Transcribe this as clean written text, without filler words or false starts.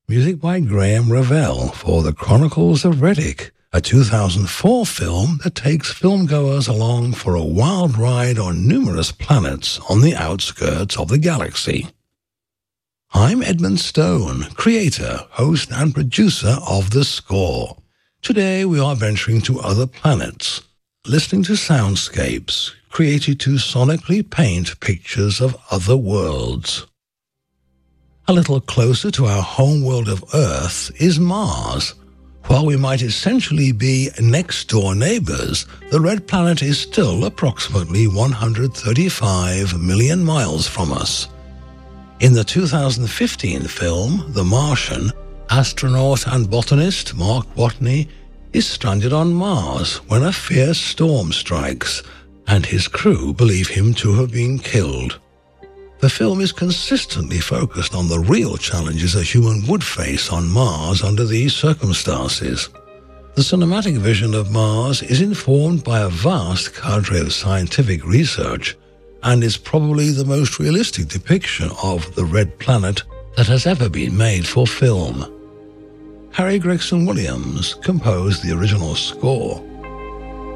Music by Graham Revell for The Chronicles of Riddick, a 2004 film that takes filmgoers along for a wild ride on numerous planets on the outskirts of the galaxy. I'm Edmund Stone, creator, host, and producer of The Score. Today we are venturing to other planets, listening to soundscapes created to sonically paint pictures of other worlds. A little closer to our homeworld of Earth is Mars. While we might essentially be next-door neighbors, the red planet is still approximately 135 million miles from us. In the 2015 film, The Martian, astronaut and botanist Mark Watney is stranded on Mars when a fierce storm strikes, and his crew believe him to have been killed. The film is consistently focused on the real challenges a human would face on Mars under these circumstances. The cinematic vision of Mars is informed by a vast cadre of scientific research and is probably the most realistic depiction of the red planet that has ever been made for film. Harry Gregson Williams composed the original score.